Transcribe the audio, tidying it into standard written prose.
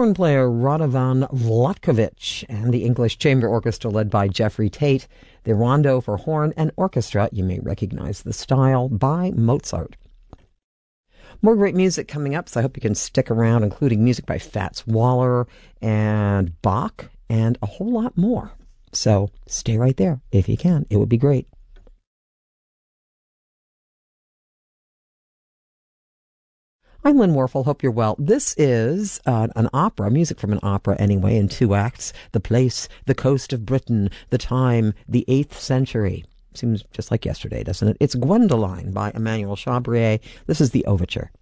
horn player Radovan Vlatkovich and the English Chamber Orchestra led by Jeffrey Tate. The Rondo for Horn and Orchestra, you may recognize the style, by Mozart. More great music coming up, so I hope you can stick around, including music by Fats Waller and Bach and a whole lot more. So stay right there if you can. It would be great. I'm Lynn Warfel. Hope you're well. This is an opera, music from an opera anyway, in 2 acts. The place, the coast of Britain, the time, the 8th century. Seems just like yesterday, doesn't it? It's Gwendoline by Emmanuel Chabrier. This is the overture.